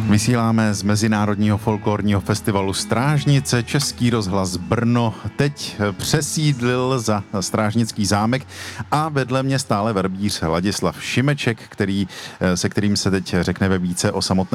Vysíláme z Mezinárodního folklorního festivalu Strážnice. Český rozhlas Brno teď přesídlil za Strážnický zámek a vedle mě stále verbíř Ladislav Šimeček, se kterým se teď řekne ve více o samotné